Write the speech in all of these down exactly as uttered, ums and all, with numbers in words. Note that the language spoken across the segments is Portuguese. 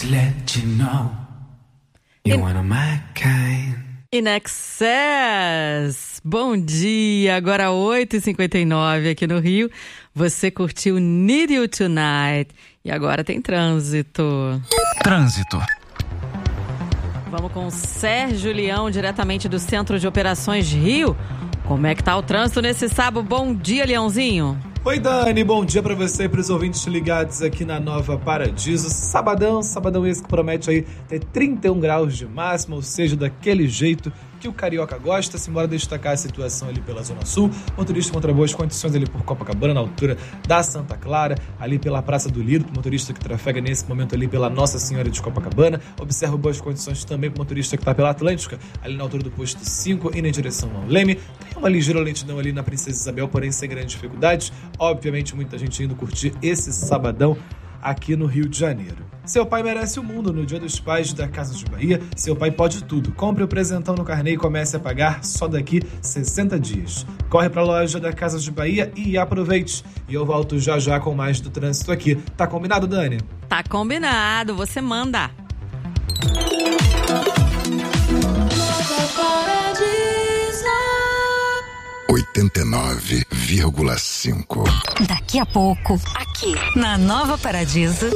to let you know you're one of my kind. In Excess, bom dia, agora oito e cinquenta e nove aqui no Rio, você curtiu Need You Tonight e agora tem trânsito. Trânsito. Vamos com o Sérgio Leão, diretamente do Centro de Operações Rio. Como é que tá o trânsito nesse sábado? Bom dia, Leãozinho. Oi, Dani, bom dia pra você e pros ouvintes ligados aqui na Nova Paradiso. Sabadão, sabadão esse que promete aí ter trinta e um graus de máxima, ou seja, daquele jeito que o carioca gosta. Simbora destacar a situação ali pela Zona Sul. Motorista contra boas condições ali por Copacabana, na altura da Santa Clara, ali pela Praça do Lido, pro motorista que trafega nesse momento ali pela Nossa Senhora de Copacabana. Observa boas condições também pro motorista que tá pela Atlântica, ali na altura do posto cinco, indo em direção ao Leme. Tem uma ligeira lentidão ali na Princesa Isabel, porém sem grandes dificuldades. Obviamente, muita gente indo curtir esse sabadão aqui no Rio de Janeiro. Seu pai merece o mundo no Dia dos Pais da Casas de Bahia. Seu pai pode tudo. Compre o presentão no carnê e comece a pagar só daqui sessenta dias. Corre pra loja da Casas de Bahia e aproveite. E eu volto já já com mais do trânsito aqui. Tá combinado, Dani? Tá combinado, você manda. oitenta e nove vírgula cinco. Daqui a pouco, aqui na Nova Paradiso.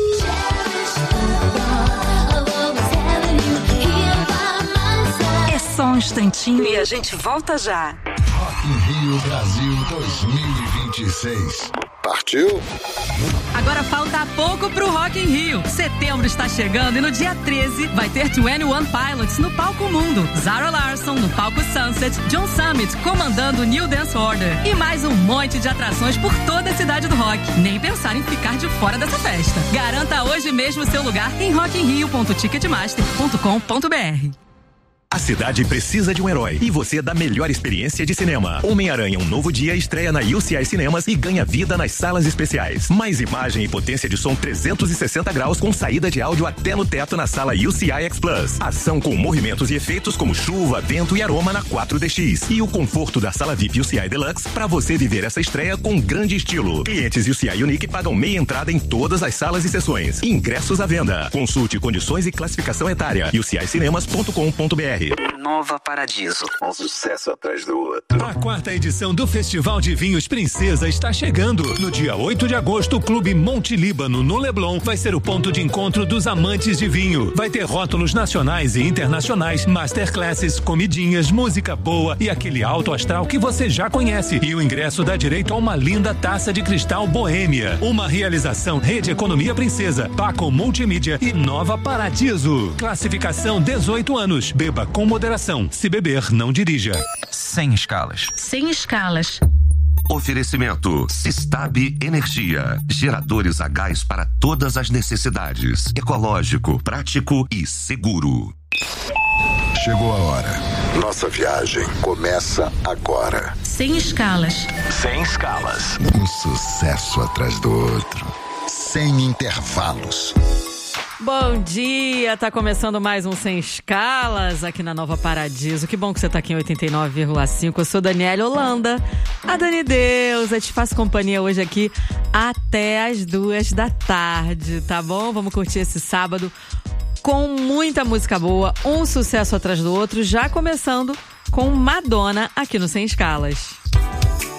É só um instantinho e a gente volta já. Rock in Rio Brasil dois mil e vinte e seis. Partiu? Agora falta pouco pro Rock in Rio. Setembro está chegando e no dia treze vai ter vinte e um Pilots no Palco Mundo, Zara Larsson no Palco Sunset, John Summit comandando o New Dance Order e mais um monte de atrações por toda a cidade do rock. Nem pensar em ficar de fora dessa festa. Garanta hoje mesmo seu lugar em rock in rio ponto ticketmaster ponto com ponto b r. A cidade precisa de um herói e você dá a melhor experiência de cinema. Homem-Aranha Um Novo Dia estreia na U C I Cinemas e ganha vida nas salas especiais. Mais imagem e potência de som trezentos e sessenta graus com saída de áudio até no teto na sala U C I X Plus. Ação com movimentos e efeitos como chuva, vento e aroma na quatro D X. E o conforto da sala V I P U C I Deluxe para você viver essa estreia com grande estilo. Clientes U C I Unique pagam meia entrada em todas as salas e sessões. Ingressos à venda. Consulte condições e classificação etária. u c i cinemas ponto com ponto b r. Nova Paradiso. Um sucesso atrás do outro. A quarta edição do Festival de Vinhos Princesa está chegando. No dia oito de agosto, o Clube Monte Líbano, no Leblon, vai ser o ponto de encontro dos amantes de vinho. Vai ter rótulos nacionais e internacionais, masterclasses, comidinhas, música boa e aquele alto astral que você já conhece. E o ingresso dá direito a uma linda taça de cristal boêmia. Uma realização Rede Economia Princesa, Paco Multimídia e Nova Paradiso. Classificação dezoito anos. Beba com moderação. Se beber, não dirija. Sem escalas. Sem escalas. Oferecimento Sistab Energia. Geradores a gás para todas as necessidades. Ecológico, prático e seguro. Chegou a hora. Nossa viagem começa agora. Sem escalas. Sem escalas. Um sucesso atrás do outro. Sem intervalos. Bom dia, tá começando mais um Sem Escalas aqui na Nova Paradiso. Que bom que você tá aqui em oitenta e nove vírgula cinco. Eu sou Daniela Holanda, a Dani Deus. Eu te faço companhia hoje aqui até as duas da tarde, tá bom? Vamos curtir esse sábado com muita música boa, um sucesso atrás do outro, já começando com Madonna aqui no Sem Escalas.